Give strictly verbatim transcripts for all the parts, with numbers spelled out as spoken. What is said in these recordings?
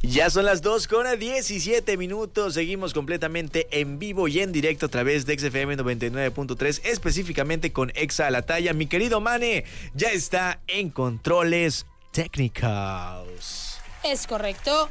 Ya son las dos con diecisiete minutos. Seguimos completamente en vivo y en directo a través de X F M noventa y nueve punto tres, específicamente con Exa a la Talla. Mi querido Mane ya está en controles técnicos. Es correcto.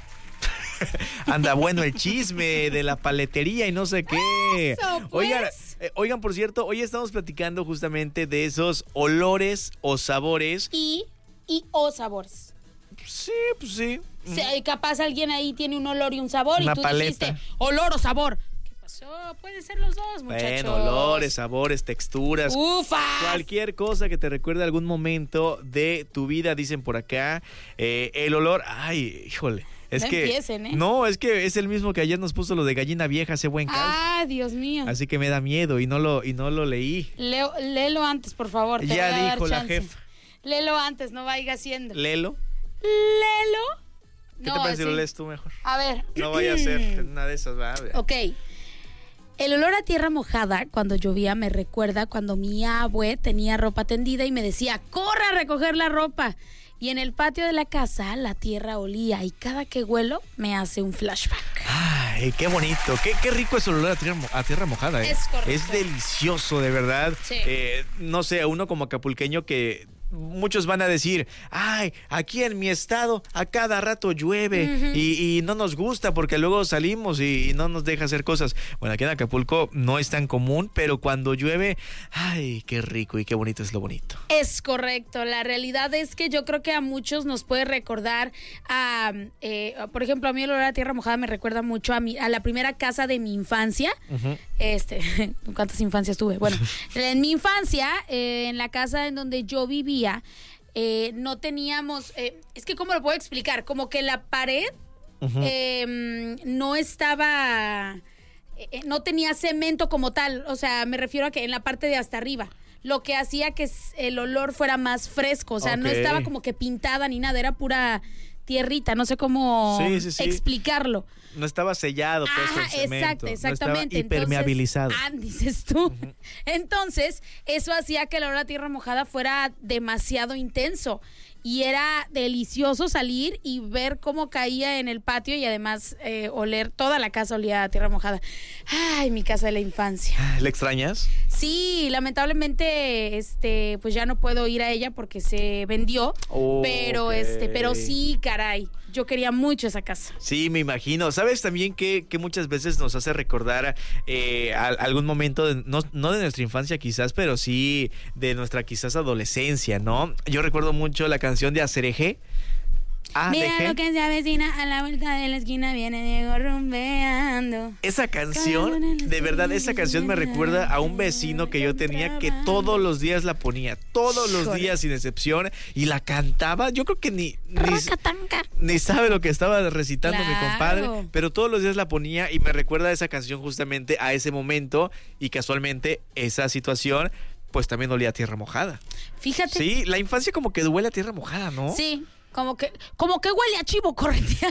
Anda bueno el chisme de la paletería y no sé qué. Eso, pues. Oigan, eh, oigan, por cierto, hoy estamos platicando justamente de esos olores o sabores. Y, y o sabores. Sí, pues sí. O sea, capaz alguien ahí tiene un olor y un sabor Una y tú paleta. dijiste olor o sabor. ¿Qué pasó? Pueden ser los dos, muchachos. Bueno, olores, sabores, texturas. ¡Ufas! Cualquier cosa que te recuerde algún momento de tu vida, dicen por acá. Eh, el olor, ay, híjole. Es No que empiecen, ¿eh? No, es que es el mismo que ayer nos puso lo de gallina vieja, ese buen caldo. Ah, Dios mío. Así que me da miedo y no lo, y no lo leí. Leo, léelo antes, por favor. Te Ya voy a dar dijo la chance. jefa. Léelo antes, no vaya haciendo. Léelo. Léelo. ¿Qué No, te parece si sí. lo lees tú mejor? A ver. No vaya a ser una de esas, ¿verdad? Ok. El olor a tierra mojada cuando llovía me recuerda cuando mi abue tenía ropa tendida y me decía, ¡corra a recoger la ropa! Y en el patio de la casa la tierra olía y cada que huelo me hace un flashback. Ay, qué bonito, qué, qué rico es el olor a tierra, a tierra mojada, ¿eh? Es correcto. Es delicioso, de verdad. Sí. Eh, no sé, uno como acapulqueño que muchos van a decir, ay, aquí en mi estado a cada rato llueve uh-huh. y, y no nos gusta porque luego salimos y, y no nos deja hacer cosas. Bueno, aquí en Acapulco no es tan común, pero cuando llueve, ay, qué rico y qué bonito es lo bonito. Es correcto, la realidad es que yo creo que a muchos nos puede recordar a, eh, por ejemplo, a mí el olor a tierra mojada me recuerda mucho a, mi, a la primera casa de mi infancia. Uh-huh. Este, ¿cuántas infancias tuve? Bueno, en mi infancia, eh, en la casa en donde yo vivía, Eh, no teníamos, eh, es que cómo lo puedo explicar, como que la pared uh-huh. eh, no estaba, eh, no tenía cemento como tal, o sea, me refiero a que en la parte de hasta arriba, lo que hacía que el olor fuera más fresco, o sea, okay. no estaba como que pintada ni nada, era pura tierrita, no sé cómo sí, sí, sí. explicarlo. No estaba sellado, pues, Ajá, con cemento. Exacto, exactamente. No estaba impermeabilizado. Entonces, ah, dices tú. Uh-huh. Entonces, eso hacía que el olor a tierra mojada fuera demasiado intenso. Y era delicioso salir y ver cómo caía en el patio y además eh, oler, toda la casa olía a tierra mojada. Ay, mi casa de la infancia. ¿Le extrañas? Sí, lamentablemente, este, pues ya no puedo ir a ella porque se vendió. Oh, pero, okay. este, pero sí, caray. Yo quería mucho esa casa. Sí, me imagino. ¿Sabes también que, que muchas veces nos hace recordar eh, a, algún momento, de, no, no de nuestra infancia quizás, pero sí de nuestra quizás adolescencia, ¿no? Yo recuerdo mucho la canción de Acereje. Ah, mira dejé. Lo que se avecina a la vuelta de la esquina, viene Diego rumbeando. Esa canción, de verdad, esa canción me recuerda a un vecino que yo tenía que todos los días la ponía, todos los días sin excepción, y la cantaba. Yo creo que ni ni, ni sabe lo que estaba recitando claro. mi compadre, pero todos los días la ponía y me recuerda a esa canción justamente a ese momento y casualmente esa situación pues también olía a tierra mojada. Fíjate. Sí, la infancia como que duele a tierra mojada, ¿no? Sí. Como que, como que huele a chivo correteado.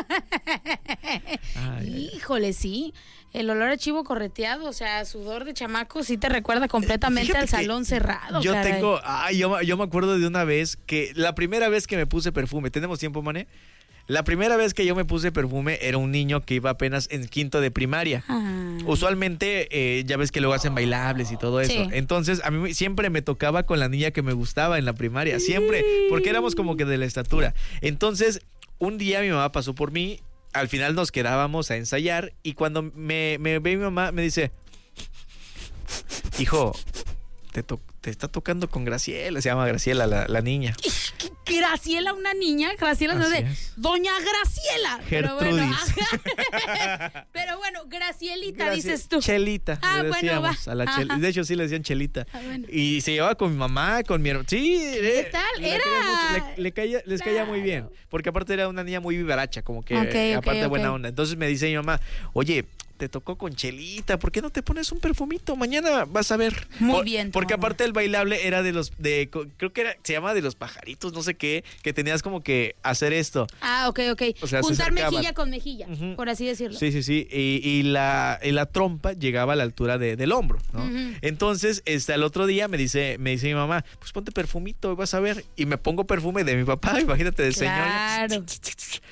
Ay, Híjole, sí. El olor a chivo correteado, o sea, sudor de chamaco, sí te recuerda completamente Fíjate al salón cerrado. Yo caray. tengo, ay, yo, yo me acuerdo de una vez que, la primera vez que me puse perfume, ¿tenemos tiempo, Mané? La primera vez que yo me puse perfume era un niño que iba apenas en quinto de primaria. Ah. Usualmente, eh, ya ves que luego hacen bailables y todo eso. Sí. Entonces, a mí siempre me tocaba con la niña que me gustaba en la primaria. Siempre, porque éramos como que de la estatura. Entonces, un día mi mamá pasó por mí, al final nos quedábamos a ensayar y cuando me, me ve mi mamá, me dice, hijo, te, to- te está tocando con Graciela, se llama Graciela la, la niña. Graciela, una niña, Graciela no de Doña Graciela. Gertrudis. Pero bueno, pero bueno Gracielita Graci- dices tú. Chelita. Ah, le bueno, va. A la chel- de hecho, sí le decían Chelita. Ah, bueno. Y se llevaba con mi mamá, con mi hermano. Sí. ¿Qué eh, tal? Era. Mucho, le, le caía, les claro. caía muy bien. Porque aparte era una niña muy vivaracha, como que okay, aparte okay, buena okay. onda. Entonces me dice mi mamá, oye, te tocó con Chelita, ¿por qué no te pones un perfumito? Mañana vas a ver. Muy Por, bien. Porque aparte el bailable era de los, de creo que era, se llama de los pajaritos, no sé qué, que tenías como que hacer esto. Ah, ok, ok. O sea, juntar mejilla con mejilla, uh-huh. por así decirlo. Sí, sí, sí. Y, y, la, y la trompa llegaba a la altura de, del hombro, ¿no? Uh-huh. Entonces, este, el otro día me dice, me dice mi mamá, pues ponte perfumito y vas a ver. Y me pongo perfume de mi papá, imagínate, del claro. señor.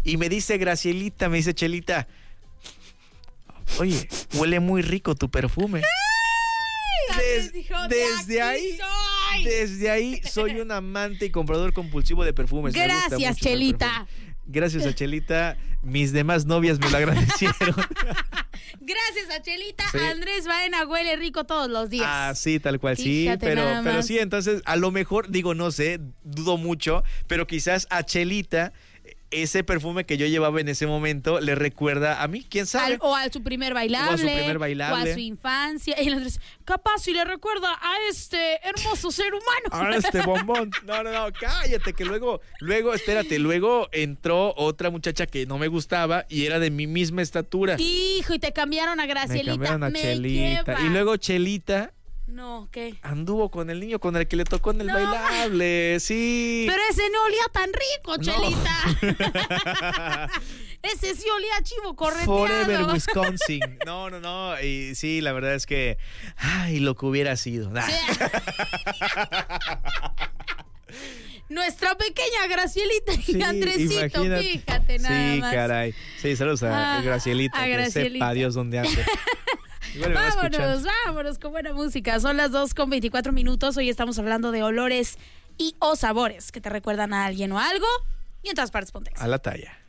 Y me dice Gracielita, me dice Chelita, oye, huele muy rico tu perfume. Des, dijo, desde de ahí, soy. desde ahí soy un amante y comprador compulsivo de perfumes. Gracias, Chelita. Gracias a Chelita, mis demás novias me lo agradecieron. Gracias a Chelita, Sí. Andrés Baena huele rico todos los días. Ah, sí, tal cual, sí, Fíjate pero, nada pero más. sí, entonces a lo mejor, digo, no sé, dudo mucho, pero quizás a Chelita ese perfume que yo llevaba en ese momento le recuerda a mí, quién sabe. Al- o a su primer bailable. O a su primer bailable. O a su infancia. Y los tres, capaz si le recuerda a este hermoso ser humano. Ah, este bombón. No, no, no, cállate, que luego, luego, espérate, luego entró otra muchacha que no me gustaba y era de mi misma estatura. Hijo, y te cambiaron a Me Gracielita. cambiaron a Me Chelita. lleva. Y luego Chelita No, ¿qué? anduvo con el niño con el que le tocó en el No. bailable, sí. Pero ese no olía tan rico, No. Chelita. Ese sí olía a chivo correteado. Forever Wisconsin. No, no, no. Y sí, la verdad es que. Ay, lo que hubiera sido. Ah. Nuestra pequeña Gracielita y Sí, Andresito, imagínate. fíjate nada Sí, más. caray. Sí, saludos a Ah, Gracielita. a que Gracielita. sepa Dios dónde ande. Igual me va Vámonos, escuchando. vámonos con buena música. Son las dos con veinticuatro minutos. Hoy estamos hablando de olores y o sabores que te recuerdan a alguien o algo. Y en todas partes, ponte. A la talla.